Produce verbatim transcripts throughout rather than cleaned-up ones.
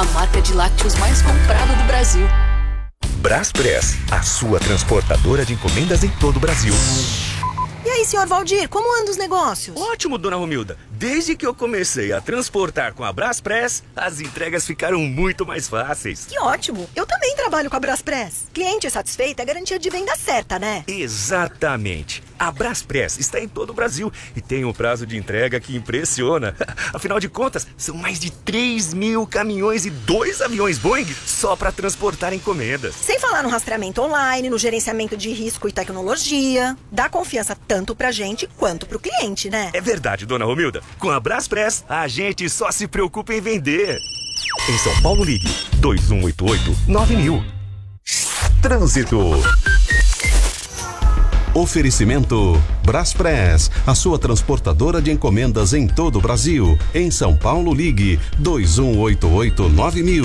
marca de lácteos mais comprada do Brasil. Braspress, a sua transportadora de encomendas em todo o Brasil. E aí, senhor Valdir, como andam os negócios? Ótimo, dona Romilda. Desde que eu comecei a transportar com a Braspress, as entregas ficaram muito mais fáceis. Que ótimo! Eu também trabalho com a Braspress. Cliente satisfeito é garantia de venda certa, né? Exatamente. A Braspress está em todo o Brasil e tem um prazo de entrega que impressiona. Afinal de contas, são mais de três mil caminhões e dois aviões Boeing só para transportar encomendas. Sem falar no rastreamento online, no gerenciamento de risco e tecnologia. Dá confiança tanto pra gente quanto pro cliente, né? É verdade, dona Romilda. Com a Braspress, a gente só se preocupa em vender. Em São Paulo, ligue dois um oito oito nove mil. Trânsito. Oferecimento Braspress, a sua transportadora de encomendas em todo o Brasil. Em São Paulo, ligue dois um oito oito nove mil.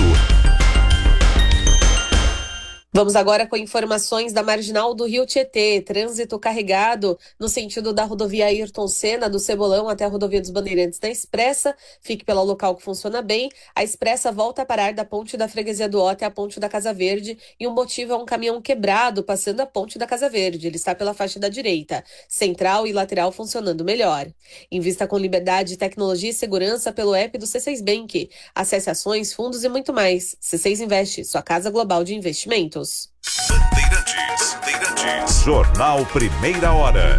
Vamos agora com informações da Marginal do Rio Tietê. Trânsito carregado no sentido da rodovia Ayrton Senna, do Cebolão até a rodovia dos Bandeirantes na Expressa. Fique pelo local que funciona bem. A Expressa volta a parar da ponte da Freguesia do Ó até a ponte da Casa Verde. E o motivo é um caminhão quebrado passando a ponte da Casa Verde. Ele está pela faixa da direita. Central e lateral funcionando melhor. Invista com liberdade, tecnologia e segurança pelo app do C seis Bank. Acesse ações, fundos e muito mais. C seis Investe, sua casa global de investimentos. Bandeirantes, Bandeirantes. Jornal Primeira Hora.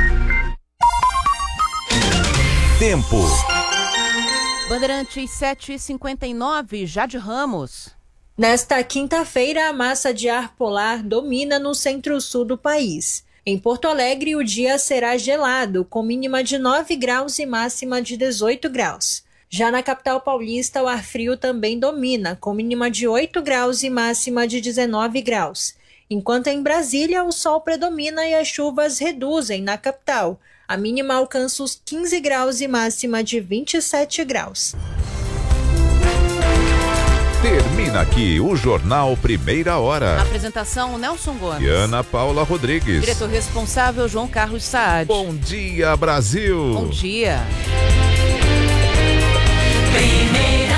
Tempo. Bandeirantes sete e cinquenta e nove, Jade Ramos. Nesta quinta-feira, a massa de ar polar domina no centro-sul do país. Em Porto Alegre, o dia será gelado, com mínima de nove graus e máxima de dezoito graus. Já na capital paulista, o ar frio também domina, com mínima de oito graus e máxima de dezenove graus. Enquanto em Brasília, o sol predomina e as chuvas reduzem na capital. A mínima alcança os quinze graus e máxima de vinte e sete graus. Termina aqui o Jornal Primeira Hora. Apresentação Nelson Gomes. E Ana Paula Rodrigues. Diretor responsável João Carlos Saad. Bom dia, Brasil. Bom dia. Primeira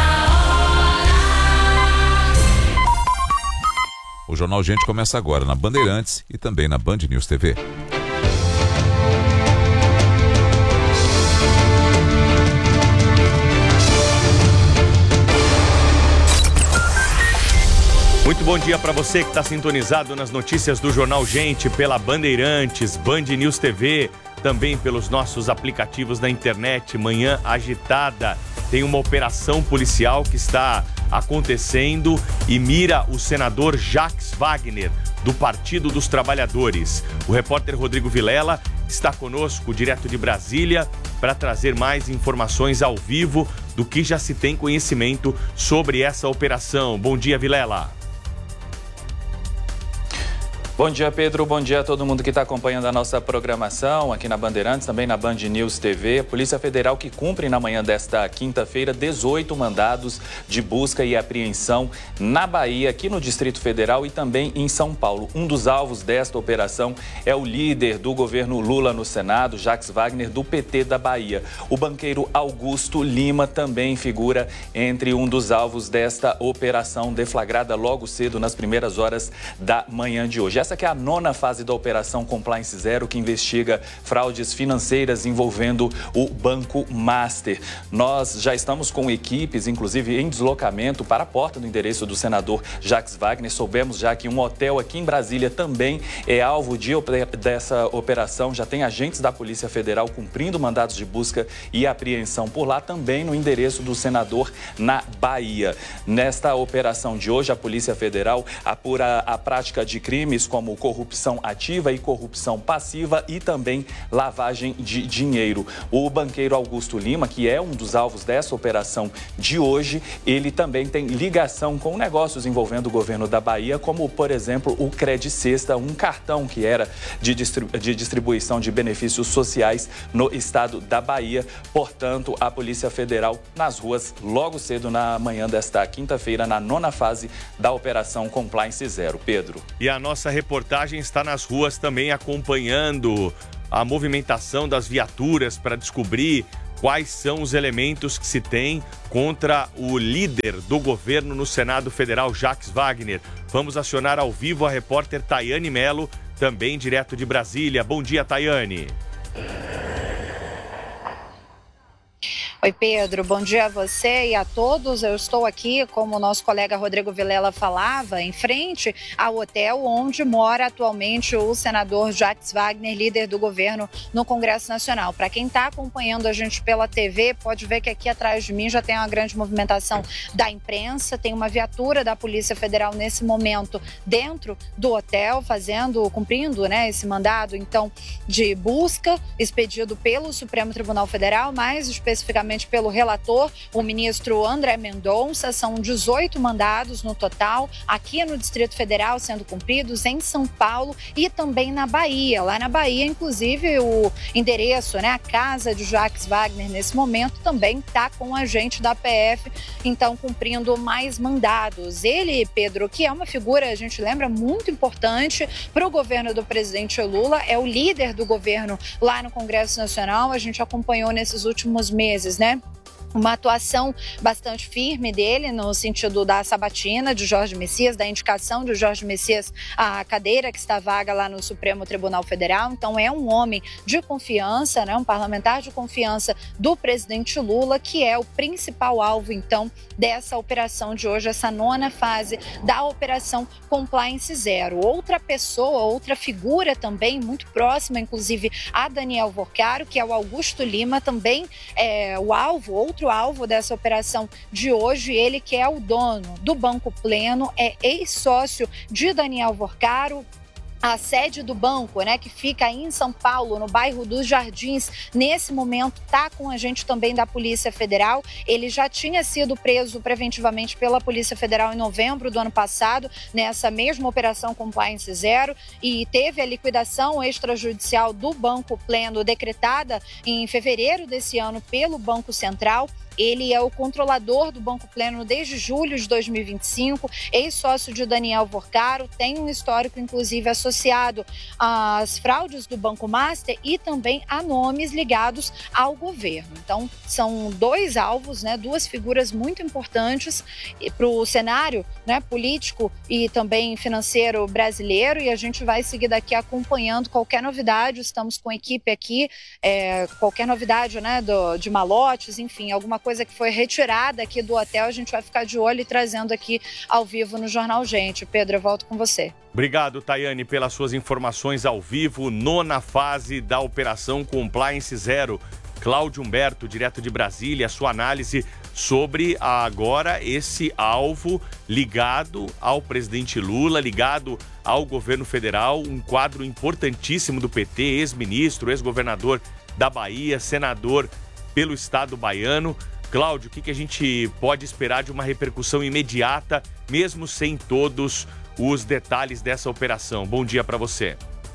hora. O Jornal Gente começa agora na Bandeirantes e também na Band News T V. Muito bom dia para você que está sintonizado nas notícias do Jornal Gente pela Bandeirantes, Band News T V, também pelos nossos aplicativos da internet. Manhã agitada. Tem uma operação policial que está acontecendo e mira o senador Jacques Wagner, do Partido dos Trabalhadores. O repórter Rodrigo Vilela está conosco, direto de Brasília, para trazer mais informações ao vivo do que já se tem conhecimento sobre essa operação. Bom dia, Vilela. Bom dia, Pedro. Bom dia a todo mundo que está acompanhando a nossa programação aqui na Bandeirantes, também na Band News T V. A Polícia Federal que cumpre na manhã desta quinta-feira dezoito mandados de busca e apreensão na Bahia, aqui no Distrito Federal e também em São Paulo. Um dos alvos desta operação é o líder do governo Lula no Senado, Jacques Wagner, do P T da Bahia. O banqueiro Augusto Lima também figura entre um dos alvos desta operação deflagrada logo cedo nas primeiras horas da manhã de hoje. Essa que é a nona fase da Operação Compliance Zero, que investiga fraudes financeiras envolvendo o Banco Master. Nós já estamos com equipes, inclusive em deslocamento, para a porta do endereço do senador Jacques Wagner. Soubemos já que um hotel aqui em Brasília também é alvo de, dessa operação. Já tem agentes da Polícia Federal cumprindo mandados de busca e apreensão por lá, também no endereço do senador na Bahia. Nesta operação de hoje, a Polícia Federal apura a prática de crimes como como corrupção ativa e corrupção passiva e também lavagem de dinheiro. O banqueiro Augusto Lima, que é um dos alvos dessa operação de hoje, ele também tem ligação com negócios envolvendo o governo da Bahia, como, por exemplo, o Credicesta, um cartão que era de, distribu- de distribuição de benefícios sociais no estado da Bahia. Portanto, a Polícia Federal nas ruas logo cedo na manhã desta quinta-feira, na nona fase da Operação Compliance Zero. Pedro. E a nossa reportagem está nas ruas também acompanhando a movimentação das viaturas para descobrir quais são os elementos que se tem contra o líder do governo no Senado Federal, Jacques Wagner. Vamos acionar ao vivo a repórter Tayane Mello, também direto de Brasília. Bom dia, Tayane. Oi, Pedro, bom dia a você e a todos. Eu estou aqui, como o nosso colega Rodrigo Vilela falava, em frente ao hotel onde mora atualmente o senador Jacques Wagner, líder do governo no Congresso Nacional. Para quem está acompanhando a gente pela T V, pode ver que aqui atrás de mim já tem uma grande movimentação da imprensa, tem uma viatura da Polícia Federal nesse momento dentro do hotel, fazendo, cumprindo, né, esse mandado, então, de busca expedido pelo Supremo Tribunal Federal, mais especificamente pelo relator, o ministro André Mendonça. São dezoito mandados no total, aqui no Distrito Federal sendo cumpridos, em São Paulo e também na Bahia. Lá na Bahia, inclusive, o endereço, né, a casa de Jacques Wagner, nesse momento, também está com agente da P F, então cumprindo mais mandados. Ele, Pedro, que é uma figura, a gente lembra, muito importante para o governo do presidente Lula, é o líder do governo lá no Congresso Nacional, a gente acompanhou nesses últimos meses, né? Uma atuação bastante firme dele no sentido da sabatina de Jorge Messias, da indicação de Jorge Messias à cadeira que está vaga lá no Supremo Tribunal Federal. Então é um homem de confiança, né, um parlamentar de confiança do presidente Lula, que é o principal alvo, então, dessa operação de hoje, essa nona fase da Operação Compliance Zero. Outra pessoa, outra figura também muito próxima, inclusive a Daniel Vorcaro, que é o Augusto Lima, também é o alvo, outro alvo dessa operação de hoje. Ele que é o dono do Banco Pleno, é ex-sócio de Daniel Vorcaro. A sede do banco, né, que fica aí em São Paulo, no bairro dos Jardins, nesse momento está com agente também da Polícia Federal. Ele já tinha sido preso preventivamente pela Polícia Federal em novembro do ano passado, nessa mesma operação Compliance Zero, e teve a liquidação extrajudicial do Banco Pleno decretada em fevereiro desse ano pelo Banco Central. Ele é o controlador do Banco Pleno desde julho de dois mil e vinte e cinco, ex-sócio de Daniel Vorcaro, tem um histórico, inclusive, associado às fraudes do Banco Master e também a nomes ligados ao governo. Então, são dois alvos, né, duas figuras muito importantes para o cenário, né, político e também financeiro brasileiro, e a gente vai seguir daqui acompanhando qualquer novidade. Estamos com a equipe aqui, é, qualquer novidade, né, do, de malotes, enfim, alguma coisa que foi retirada aqui do hotel, a gente vai ficar de olho e trazendo aqui ao vivo no Jornal Gente. Pedro, eu volto com você. Obrigado, Tayane, pelas suas informações ao vivo, nona fase da Operação Compliance Zero. Cláudio Humberto, direto de Brasília, a sua análise sobre agora esse alvo ligado ao presidente Lula, ligado ao governo federal, um quadro importantíssimo do P T, ex-ministro, ex-governador da Bahia, senador pelo estado baiano. Cláudio, o que, que a gente pode esperar de uma repercussão imediata, mesmo sem todos os detalhes dessa operação? Bom dia para você.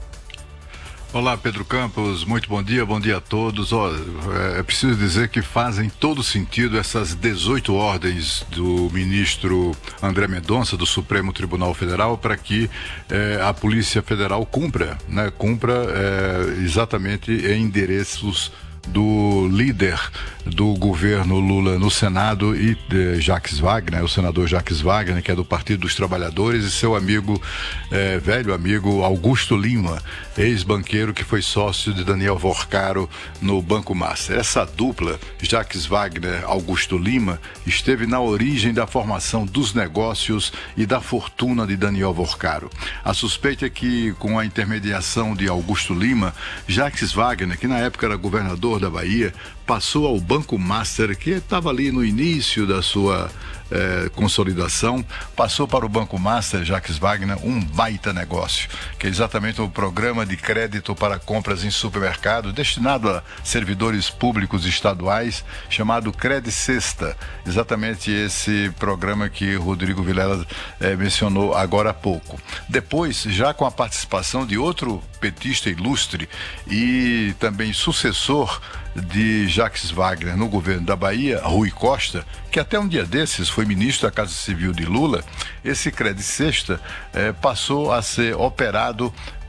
Olá, Pedro Campos, muito bom dia, bom dia a todos. Olha, é preciso dizer que fazem todo sentido essas dezoito ordens do ministro André Mendonça, do Supremo Tribunal Federal, para que é, a Polícia Federal cumpra, né, cumpra é, exatamente em endereços do líder do governo Lula no Senado e de Jacques Wagner, o senador Jacques Wagner, que é do Partido dos Trabalhadores, e seu amigo, é, velho amigo Augusto Lima, ex-banqueiro que foi sócio de Daniel Vorcaro no Banco Master. Essa dupla, Jacques Wagner, Augusto Lima, esteve na origem da formação dos negócios e da fortuna de Daniel Vorcaro. A suspeita é que, com a intermediação de Augusto Lima, Jacques Wagner, que na época era governador da Bahia, passou ao Banco Master, que estava ali no início da sua eh, consolidação, passou para o Banco Master, Jacques Wagner, um baita negócio, que é exatamente um programa de crédito para compras em supermercados, destinado a servidores públicos estaduais, chamado Cred Sexta, exatamente esse programa que Rodrigo Vilela eh, mencionou agora há pouco. Depois, já com a participação de outro petista ilustre e também sucessor de Jacques Wagner no governo da Bahia, Rui Costa, que até um dia desses foi ministro da Casa Civil de Lula, esse Cred Sexta eh, passou a ser operado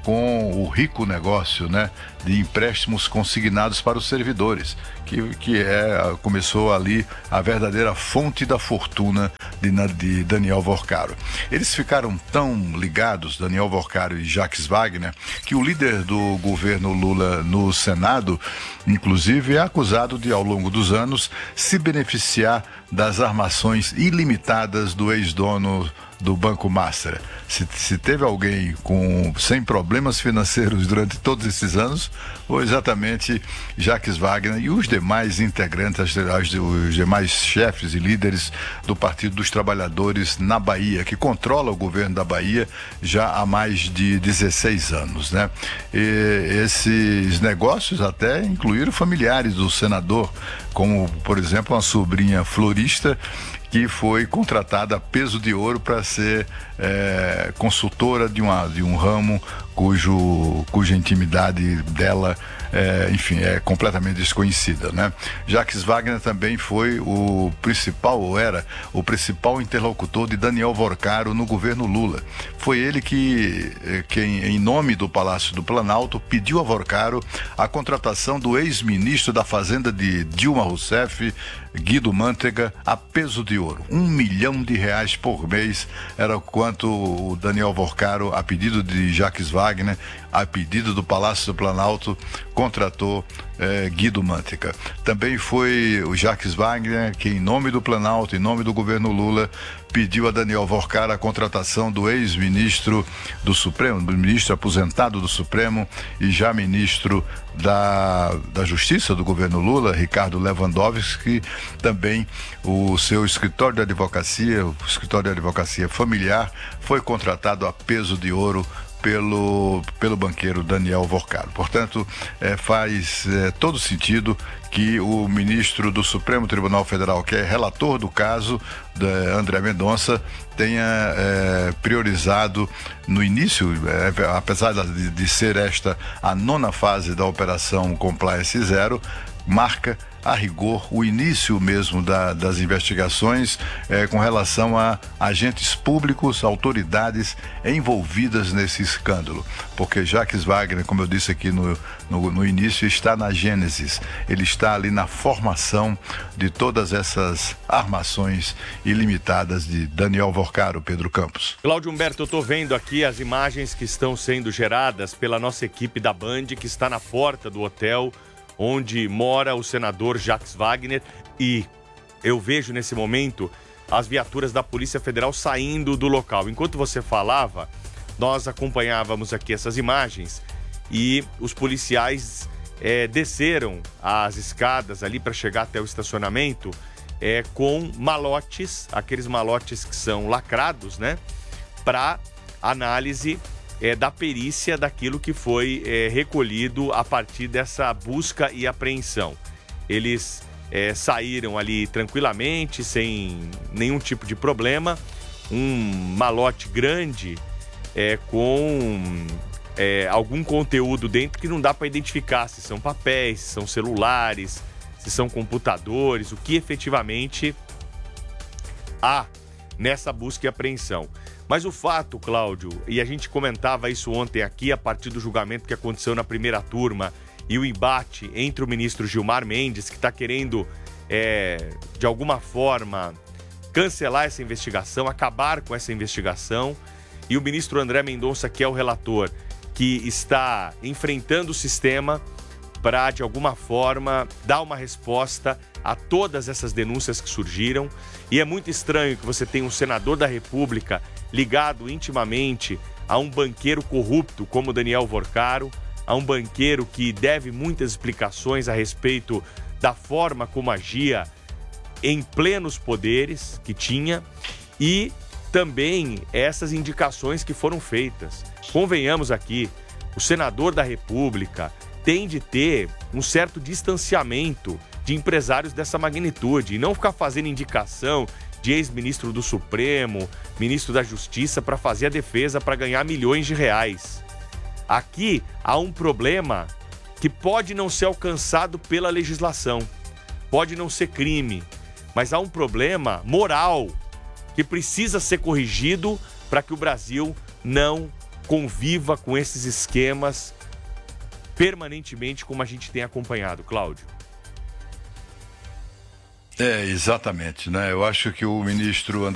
com o rico negócio, né, de empréstimos consignados para os servidores, que, que é, começou ali a verdadeira fonte da fortuna de, de Daniel Vorcaro. Eles ficaram tão ligados, Daniel Vorcaro e Jacques Wagner, que o líder do governo Lula no Senado, inclusive, é acusado de, ao longo dos anos, se beneficiar das armações ilimitadas do ex-dono do Banco Master. Se, se teve alguém com, sem problemas financeiros durante todos esses anos, foi exatamente Jacques Wagner e os demais integrantes, os demais chefes e líderes do Partido dos Trabalhadores na Bahia, que controla o governo da Bahia já há mais de dezesseis anos, né? E esses negócios até incluíram familiares do senador, como, por exemplo, uma sobrinha florista que foi contratada a peso de ouro para ser é, consultora de, uma, de um ramo cujo, cuja intimidade dela, é, enfim, é completamente desconhecida, né? Jacques Wagner também foi o principal, ou era o principal interlocutor de Daniel Vorcaro no governo Lula. Foi ele que, quem, em nome do Palácio do Planalto, pediu a Vorcaro a contratação do ex-ministro da Fazenda de Dilma Rousseff, Guido Mantega, a peso de ouro. Um milhão de reais por mês era quanto o Daniel Vorcaro, a pedido de Jacques Wagner, a pedido do Palácio do Planalto, contratou eh, Guido Mantega. Também foi o Jacques Wagner que, em nome do Planalto, em nome do governo Lula, pediu a Daniel Vorcaro a contratação do ex-ministro do Supremo, do ministro aposentado do Supremo e já ministro da, da Justiça do governo Lula, Ricardo Lewandowski, também o seu escritório de advocacia, o escritório de advocacia familiar, foi contratado a peso de ouro pelo, pelo banqueiro Daniel Vorcaro. Portanto, é, faz é, todo sentido que o ministro do Supremo Tribunal Federal, que é relator do caso, André Mendonça, tenha é, priorizado no início, é, apesar de, de ser esta a nona fase da Operação Compliance Zero, marca a rigor o início mesmo da, das investigações eh, com relação a agentes públicos, autoridades envolvidas nesse escândalo. Porque Jacques Wagner, como eu disse aqui no, no, no início, está na gênesis, ele está ali na formação de todas essas armações ilimitadas de Daniel Vorcaro, Pedro Campos. Cláudio Humberto, eu estou vendo aqui as imagens que estão sendo geradas pela nossa equipe da Band, que está na porta do hotel onde mora o senador Jacques Wagner, e eu vejo nesse momento as viaturas da Polícia Federal saindo do local. Enquanto você falava, nós acompanhávamos aqui essas imagens e os policiais é, desceram as escadas ali para chegar até o estacionamento é, com malotes, aqueles malotes que são lacrados, né, para análise É, da perícia daquilo que foi é, recolhido a partir dessa busca e apreensão. Eles é, saíram ali tranquilamente, sem nenhum tipo de problema, um malote grande é, com é, algum conteúdo dentro que não dá para identificar se são papéis, se são celulares, se são computadores, o que efetivamente há nessa busca e apreensão. Mas o fato, Cláudio, e a gente comentava isso ontem aqui a partir do julgamento que aconteceu na primeira turma e o embate entre o ministro Gilmar Mendes, que está querendo, é, de alguma forma, cancelar essa investigação, acabar com essa investigação, e o ministro André Mendonça, que é o relator, que está enfrentando o sistema para, de alguma forma, dar uma resposta a todas essas denúncias que surgiram. E é muito estranho que você tenha um senador da República ligado intimamente a um banqueiro corrupto como Daniel Vorcaro, a um banqueiro que deve muitas explicações a respeito da forma como agia em plenos poderes que tinha, e também essas indicações que foram feitas. Convenhamos aqui, o senador da República tem de ter um certo distanciamento de empresários dessa magnitude e não ficar fazendo indicação de ex-ministro do Supremo, ministro da Justiça, para fazer a defesa para ganhar milhões de reais. Aqui há um problema que pode não ser alcançado pela legislação, pode não ser crime, mas há um problema moral que precisa ser corrigido para que o Brasil não conviva com esses esquemas permanentemente, como a gente tem acompanhado, Cláudio. É, exatamente, né? Eu acho que o ministro André